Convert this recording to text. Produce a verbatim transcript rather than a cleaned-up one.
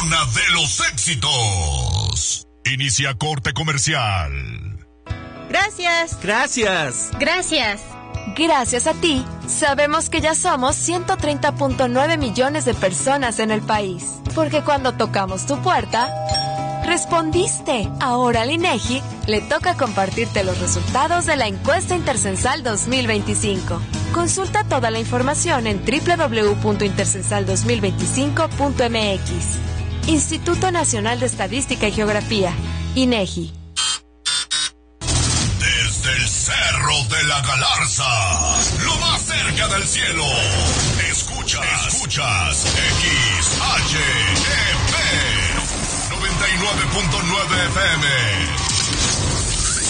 zona de los éxitos. Inicia corte comercial. Gracias. Gracias. Gracias. Gracias a ti, sabemos que ya somos ciento treinta punto nueve millones de personas en el país. Porque cuando tocamos tu puerta, respondiste. Ahora al INEGI le toca compartirte los resultados de la encuesta intercensal dos mil veinticinco. Consulta toda la información en doble u doble u doble u punto intercensal dos mil veinticinco punto m x. Instituto Nacional de Estadística y Geografía, INEGI. Desde el Cerro de la Galarza, lo más cerca del cielo, escuchas, escuchas X H E P noventa y nueve punto nueve F M.